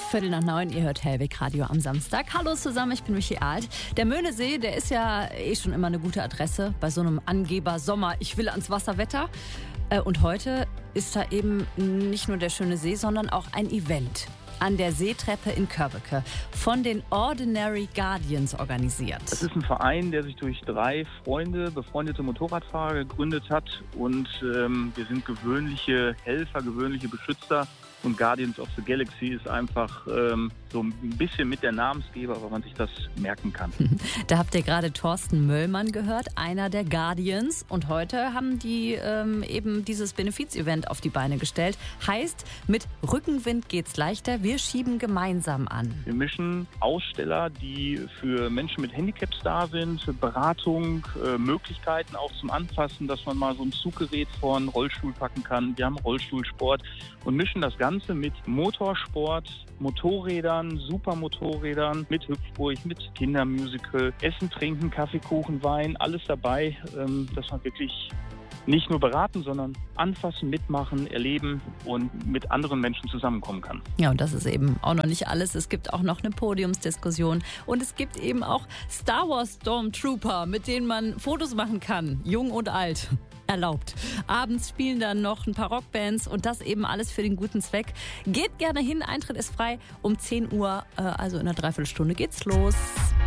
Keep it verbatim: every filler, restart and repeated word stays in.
Viertel nach neun, ihr hört Hellweg Radio am Samstag. Hallo zusammen, ich bin Michi Alt. Der Möhnesee, der ist ja eh schon immer eine gute Adresse bei so einem Angeber Sommer. Ich will ans Wasserwetter. Und heute ist da eben nicht nur der schöne See, sondern auch ein Event an der Seetreppe in Körbeke von den Ordinary Guardians organisiert. Das ist ein Verein, der sich durch drei Freunde, befreundete Motorradfahrer gegründet hat. Und ähm, wir sind gewöhnliche Helfer, gewöhnliche Beschützer. Und Guardians of the Galaxy ist einfach ähm, so ein bisschen mit der Namensgeber, weil man sich das merken kann. Da habt ihr gerade Thorsten Möllmann gehört, einer der Guardians. Und heute haben die ähm, eben dieses Benefiz-Event auf die Beine gestellt. Heißt, mit Rückenwind geht's leichter, wir schieben gemeinsam an. Wir mischen Aussteller, die für Menschen mit Handicaps da sind, Beratung, äh, Möglichkeiten auch zum Anfassen, dass man mal so ein Zuggerät vor einen Rollstuhl packen kann. Wir haben Rollstuhlsport und mischen das Ganze mit Motorsport, Motorrädern, Supermotorrädern, mit Hüpfburg, mit Kindermusical, Essen, Trinken, Kaffee, Kuchen, Wein, alles dabei, ähm, dass man wirklich nicht nur beraten, sondern anfassen, mitmachen, erleben und mit anderen Menschen zusammenkommen kann. Ja, und das ist eben auch noch nicht alles. Es gibt auch noch eine Podiumsdiskussion und es gibt eben auch Star Wars Stormtrooper, mit denen man Fotos machen kann, jung und alt. Erlaubt. Abends spielen dann noch ein paar Rockbands und das eben alles für den guten Zweck. Geht gerne hin, Eintritt ist frei um zehn Uhr, also in einer Dreiviertelstunde geht's los.